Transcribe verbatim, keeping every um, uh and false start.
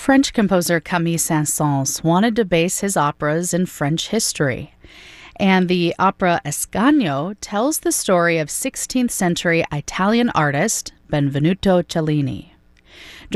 French composer Camille Saint-Saëns wanted to base his operas in French history. And the opera Ascanio tells the story of sixteenth century Italian artist Benvenuto Cellini.